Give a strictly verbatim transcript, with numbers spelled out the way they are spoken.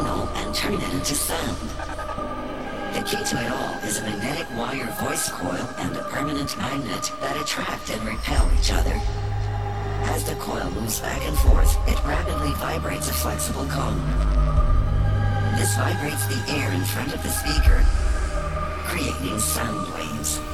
signal and turn it into sound. The key to it all is a magnetic wire voice coil and a permanent magnet that attract and repel each other. As the coil moves back and forth, it rapidly vibrates a flexible cone. This vibrates the air in front of the speaker, creating sound waves.